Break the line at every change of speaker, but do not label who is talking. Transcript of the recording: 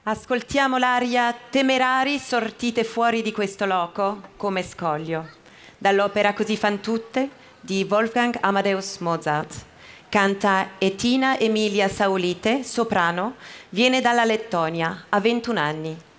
Ascoltiamo l'aria Temerari sortite fuori di questo loco come scoglio, dall'opera Così fan tutte di Wolfgang Amadeus Mozart. Canta Etina Emilia Saulite, soprano, viene dalla Lettonia, ha 21 anni.